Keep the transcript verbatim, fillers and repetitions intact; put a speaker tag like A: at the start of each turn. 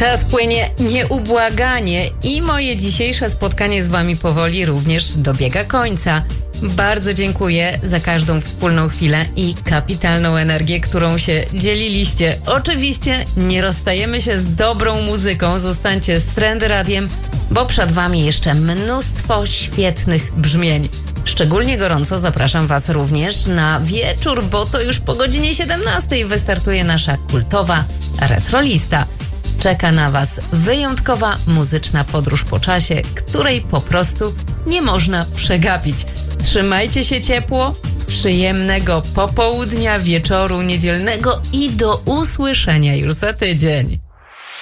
A: Czas płynie nieubłaganie i moje dzisiejsze spotkanie z wami powoli również dobiega końca. Bardzo dziękuję za każdą wspólną chwilę i kapitalną energię, którą się dzieliliście. Oczywiście nie rozstajemy się z dobrą muzyką. Zostańcie z Trend Radiem, bo przed wami jeszcze mnóstwo świetnych brzmień. Szczególnie gorąco zapraszam was również na wieczór, bo to już po godzinie siedemnastej wystartuje nasza kultowa retrolista. Czeka na was wyjątkowa muzyczna podróż po czasie, której po prostu nie można przegapić. Trzymajcie się ciepło, przyjemnego popołudnia, wieczoru niedzielnego i do usłyszenia już za tydzień.